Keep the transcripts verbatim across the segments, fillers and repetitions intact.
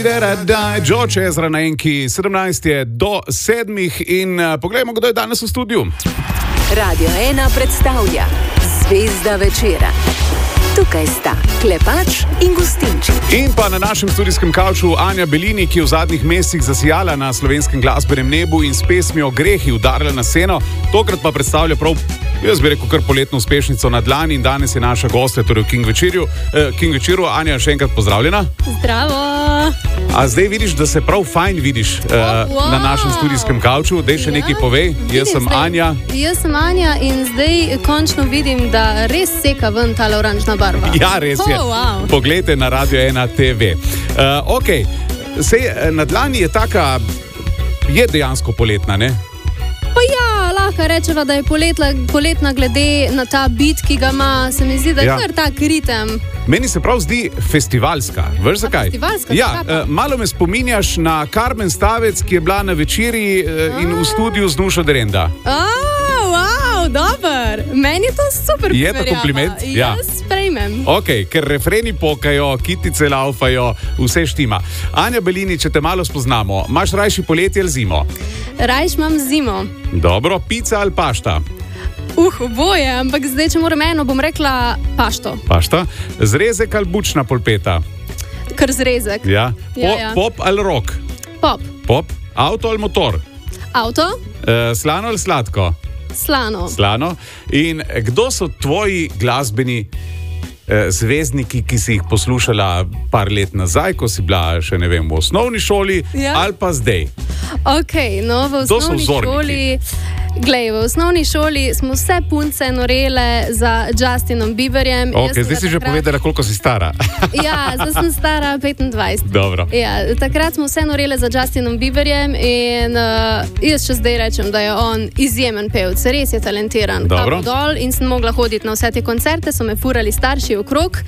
that I die. George Ezra na enki, sedemnajst je do sedmih in uh, poglejmo, kdo je danes v studiu. Radio ena predstavlja Zvezda večera. Tukaj sta Klepač in Gustinček. In pa na našem studijskem kavču Anja Belini, ki je v zadnjih mesecih zasijala na slovenskem glasbenem nebu in s pesmijo Grehi udarila na sceno. Tokrat pa predstavlja prav, jaz bi rekel, kar poletno uspešnico na dlani in danes je naša gostja, torej v King večerju. Eh, King večeru, Anja, še enkrat pozdravljena. Zdravo. A zdaj vidiš, da se prav fajn vidiš uh, wow. na našem studijskem kavču. Dej še ja, nekaj povej. Jaz sem zdaj, Anja. Jaz sem Anja in zdaj končno vidim, da res seka ven tale oranžna barva. Ja, res je. Oh, wow. Poglejte na Radio ena te ve. Uh, ok, sej na dlani je taka, je dejansko poletna, ne? Pa ja, lahko rečeva, da je poletla, poletna glede na ta beat, ki ga ima, se mi zdi, da je ja. kar tak ritem. Meni se prav zdi festivalska. Veš zakaj? Festivalska, ja, uh, malo me spominjaš na Karmen Stavec, ki je bila na večeri uh, in v studiu z Nušo Derenda. Oh, wow, dober. Meni je to super. Je to kompliment? Ja. Jaz sprejmem. Ok, ker refreni pokajo, kitice laufajo, vse štima. Anja Belini, če te malo spoznamo, imaš rajši poletje ali zimo? Rajš imam zimo. Dobro, pica ali pašta? Uh, oboje, ampak zdaj, če moram eno, bom rekla pašto. Pašta. Zrezek ali bučna polpeta? Kar zrezek. Ja. Po, ja, ja. Pop ali rock? Pop. Pop. Avto ali motor? Avto. E, slano ali sladko? Slano. Slano. In kdo so tvoji glasbeni eh, zvezdniki, ki si jih poslušala par let nazaj, ko si bila še ne vem v osnovni šoli ja. ali pa zdaj? Ok, no v osnovni šoli... Glej, v osnovni šoli smo vse punce norele za Justinom Bieberjem. Ok, zdaj si takrat... že povedala, koliko si stara. Ja, zdaj sem stara petindvajset. Dobro. Ja, takrat smo vse norele za Justinom Bieberjem in uh, jaz še zdaj rečem, da je on izjemen pevec, res je talentiran. Dobro. Kapo dol in sem mogla hoditi na vse te koncerte, so me furali starši okrog.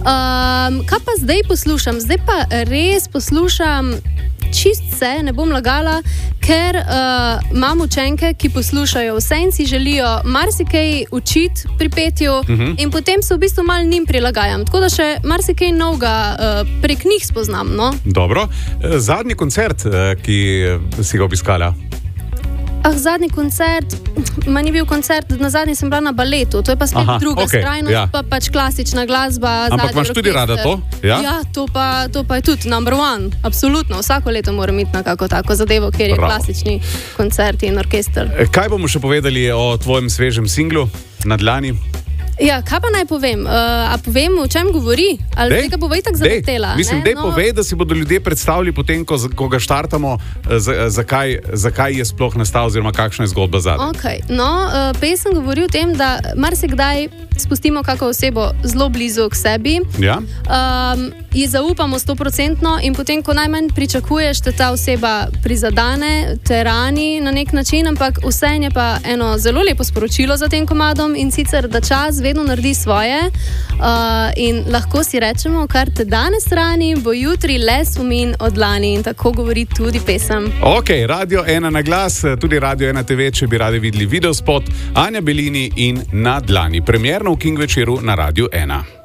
Um, kaj pa zdaj poslušam? Zdaj pa res poslušam čist vse, ne bom lagala, ker uh, imam učenke, ki poslušajo vse in si želijo marsikaj učiti pri petju uh-huh. in potem se v bistvu malo njim prilagajam. Tako da še marsikaj novega uh, prek njih spoznam. No? Dobro. Zadnji koncert, ki si ga obiskala? Ah, zadnji koncert, ma ni bil koncert, na zadnji sem bila na baletu, to je pa spet Aha, druga okay, skrajnost, ja. pa pač klasična glasba. Ampak imaš tudi rada to? Ja, ja to, pa, to pa je tudi number one, absolutno. Vsako leto moram iti na kako tako zadevo, kjer je Bravo. klasični koncert in orkester. Kaj bomo še povedali o tvojem svežem singlu na dlani? Ja, kaj pa naj povem? Uh, a povem, o čem govori? Ali dej, tega bova itak zavrtela? Mislim, dej no. povej, da si bodo ljudje predstavili potem, ko, ko ga štartamo, zakaj, zakaj je sploh nastal oziroma kakšna je zgodba zadnja. Okay. No, uh, pesem govori o tem, da marsikdaj spustimo kako osebo zelo blizu k sebi, ja. um, ji zaupamo stoprocentno in potem, ko najmanj pričakuješ, da ta oseba prizadane, te rani na nek način, ampak vseeno je pa eno zelo lepo sporočilo za tem komadom in sicer, da čas vedno naredi svoje uh, in lahko si rečemo, kar te danes rani, bo jutri le spomin od lani in tako govori tudi pesem. Ok, Radio ena na glas, tudi Radio ena te ve, če bi radi videli videospot Anja Belini in Na dlani. Premierno v King večeru na Radio ena.